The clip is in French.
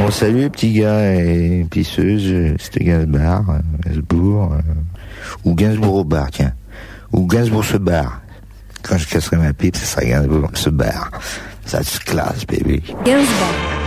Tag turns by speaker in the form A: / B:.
A: Bon, salut les petits gars et pisseuses, c'était Gainsbourg, ou Gainsbourg au bar, tiens. Ou Gainsbourg se barre. Quand je casserai ma pipe, ça sera Gainsbourg se barre. Ça se classe, baby.
B: Gainsbourg.